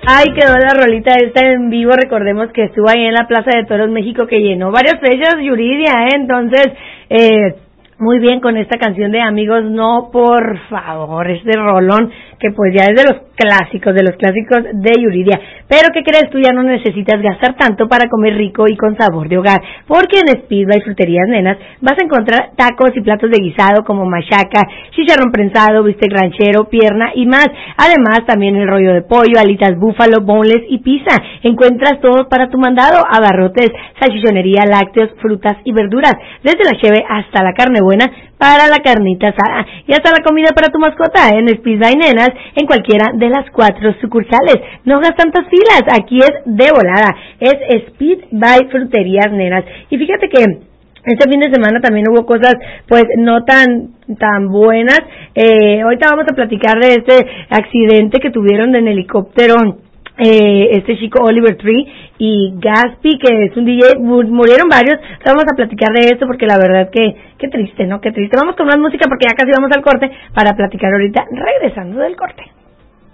Ay, quedó la rolita esta en vivo. Recordemos que estuvo ahí en la Plaza de Toros México, que llenó varias fechas, Yuridia, Entonces, muy bien con esta canción de Amigos No, por favor, este rolón que pues ya es de los clásicos de Yuridia. Pero ¿qué crees tú? Ya no necesitas gastar tanto para comer rico y con sabor de hogar, porque en Speed by Fruterías Nenas vas a encontrar tacos y platos de guisado como machaca, chicharrón prensado, bistec ranchero, pierna y más. Además también el rollo de pollo, alitas búfalo, boneless y pizza. Encuentras todo para tu mandado: abarrotes, salchichonería, lácteos, frutas y verduras, desde la cheve hasta la carne buena para la carnita asada y hasta la comida para tu mascota en Speed by Nenas en cualquiera de las 4 sucursales. No hagas tantas filas, aquí es de volada, es Speed by Fruterías Nenas. Y fíjate que este fin de semana también hubo cosas pues no tan buenas. Ahorita vamos a platicar de este accidente que tuvieron en helicóptero este chico Oliver Tree y Gaspi, que es un DJ. Murieron varios. Vamos a platicar de esto porque la verdad que qué triste, ¿no? Qué triste. Vamos con más música porque ya casi vamos al corte para platicar ahorita regresando del corte.